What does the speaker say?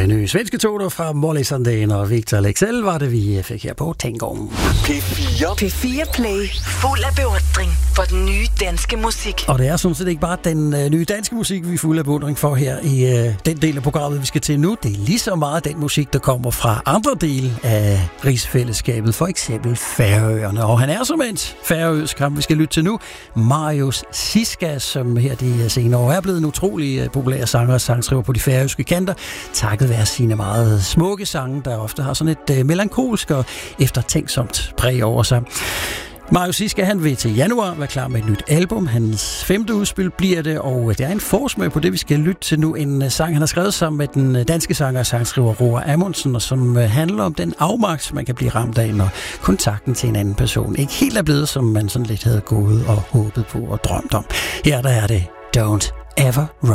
nye svenske toner fra Molly Sandén og Victor Lexell var det, vi fik her på Tangoen. P4 Play. Fuld af beundring for den nye danske musik. Og det er sådan set ikke bare den nye danske musik, vi er fuld af beundring for her i den del af programmet, vi skal til nu. Det er lige så meget den musik, der kommer fra andre dele af rigsfællesskabet, for eksempel Færøerne. Og han er som en færøsk, ham vi skal lytte til nu, Marius Siska, som her de senere år er blevet en utrolig populær sanger og sangskriver på de færøske kanter, takket være sine meget smukke sange, der ofte har sådan et melankolsk og eftertænksomt præg over sig. Marius Siska, han vil til januar være klar med et nyt album. Hans 5. udspil bliver det, og det er en forsmag på det, vi skal lytte til nu. En sang, han har skrevet sammen med den danske sanger og sangskriver Roar Amundsen, og som handler om den afmagt, man kan blive ramt af, når kontakten til en anden person ikke helt er blevet, som man sådan lidt havde gået og håbet på og drømt om. Her der er det Don't Ever Run.